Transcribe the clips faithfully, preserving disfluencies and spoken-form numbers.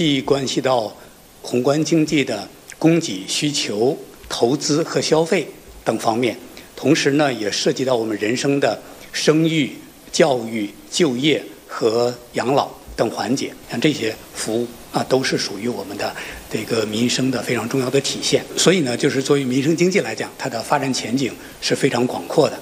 既关系到宏观经济的供给需求、投资和消费等方面，同时呢，也涉及到我们人生的生育、教育、就业和养老等环节。像这些服务啊，都是属于我们的这个民生的非常重要的体现。所以呢，就是作为民生经济来讲，它的发展前景是非常广阔的。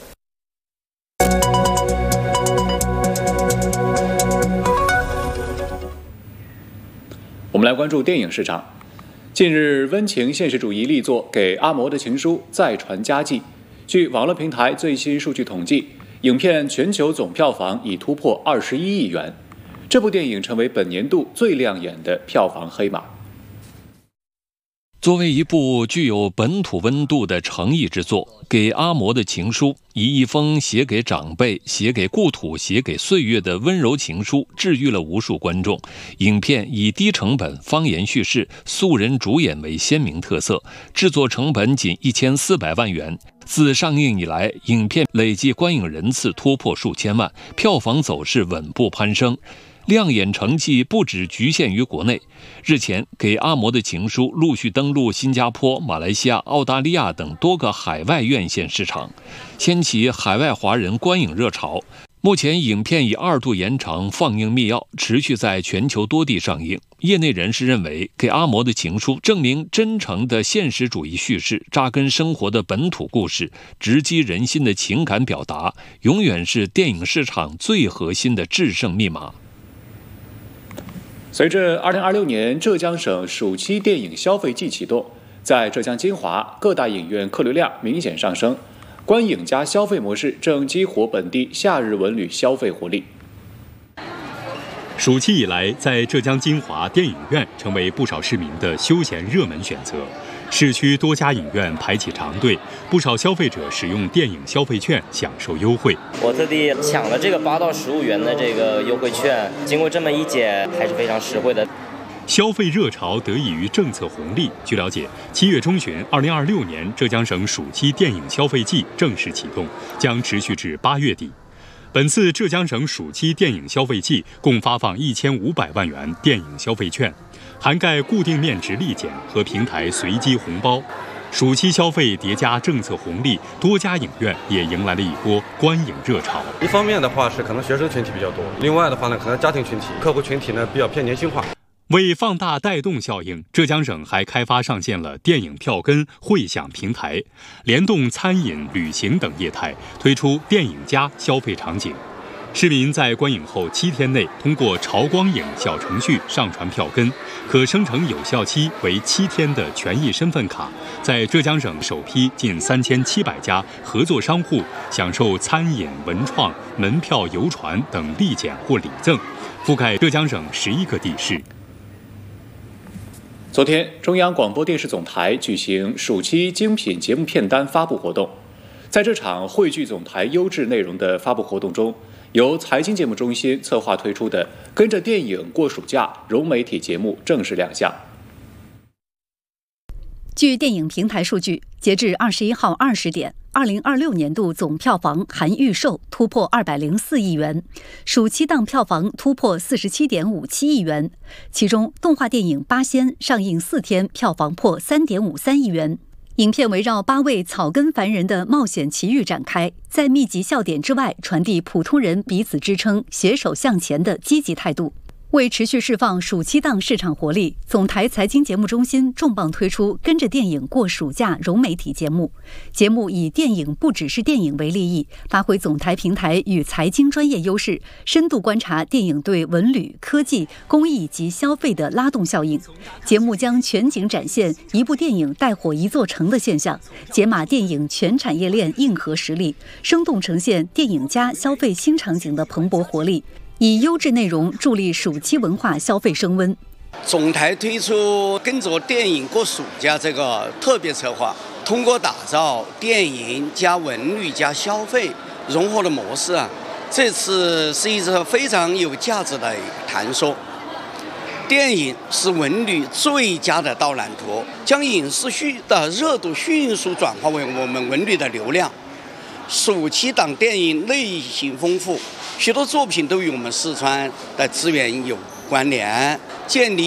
我们来关注电影市场。近日，温情现实主义力作《给阿嬷的情书》再传佳绩。据网络平台最新数据统计，影片全球总票房已突破二十一亿元。这部电影成为本年度最亮眼的票房黑马。 作为一部具有本土温度的诚意之作，《给阿嬷的情书》以一封写给长辈、写给故土、写给岁月的温柔情书，治愈了无数观众。影片以低成本、方言叙事、素人主演为鲜明特色，制作成本仅一千四百万元。自上映以来，影片累计观影人次突破数千万，票房走势稳步攀升。亮眼成绩不只局限于国内。日前，《给阿嬷的情书》陆续登陆新加坡、马来西亚、澳大利亚等多个海外院线市场，掀起海外华人观影热潮。目前，影片已二度延长放映密钥，持续在全球多地上映。业内人士认为，《给阿嬷的情书》证明真诚的现实主义叙事、扎根生活的本土故事、直击人心的情感表达，永远是电影市场最核心的制胜密码。 随着二零二六年浙江省暑期电影消费季启动，在浙江金华各大影院客流量明显上升，观影加消费模式正激活本地夏日文旅消费活力。 暑期以来，在浙江金华电影院成为不少市民的休闲热门选择。市区多家影院排起长队，不少消费者使用电影消费券享受优惠。 我特地抢了这个八到十五元的这个优惠券，经过这么一检，还是非常实惠的。 消费热潮得益于政策红利。据了解，七月中旬，二零二六年浙江省暑期电影消费季正式启动，将持续至八月底。本次浙江省暑期电影消费季共发放一千五百万元电影消费券，涵盖固定面值立减和平台随机红包。暑期消费叠加政策红利，多家影院也迎来了一波观影热潮。 一方面的话是可能学生群体比较多，另外的话呢，可能家庭群体、客户群体呢比较偏年轻化。 为放大带动效应，浙江省还开发上线了电影票根汇享平台，联动餐饮、旅行等业态，推出电影加消费场景。市民在观影后七天内，通过潮光影小程序上传票根，可生成有效期为七天的权益身份卡，在浙江省首批近三千七百家合作商户享受餐饮、文创、门票、游船等立减或礼赠，覆盖浙江省十一个地市。 昨天，中央广播电视总台举行暑期精品节目片单发布活动。在这场汇聚总台优质内容的发布活动中，由财经节目中心策划推出的“跟着电影过暑假”融媒体节目正式亮相。 据电影平台数据，截至二十一号二十点，二零二六年度总票房含预售突破二百零四亿元，暑期档票房突破四十七点五七亿元，其中动画电影《八仙》上映四天，票房破三点五三亿元。影片围绕八位草根凡人的冒险奇遇展开，在密集笑点之外，传递普通人彼此支撑、携手向前的积极态度。为持续释放暑期档市场活力，总台财经节目中心重磅推出“跟着电影过暑假”融媒体节目。节目以电影不只是电影为立意，发挥总台平台与财经专业优势，深度观察电影对文旅、科技、公益及消费的拉动效应。节目将全景展现一部电影带火一座城的现象，解码电影全产业链硬核实力，生动呈现电影加消费新场景的蓬勃活力。以优质内容助力暑期文化消费升温。 总台推出跟着电影过暑假这个特别策划，通过打造电影加文旅加消费融合的模式啊，这次是一次非常有价值的探索。电影是文旅最佳的导览图，将影视剧的热度迅速转化为我们文旅的流量。暑期档电影类型丰富，许多作品都与我们四川的资源有关联，建立